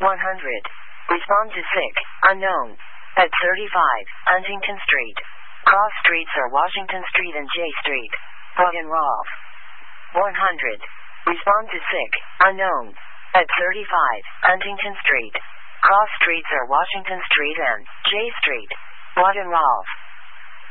Respond to sick, unknown. At 35, Huntington Street. Cross streets are Washington Street and J Street. Plug and Rolf. 100. Respond to sick, unknown. At 35, Huntington Street. Cross streets are Washington Street and J Street. Plug and Rolf.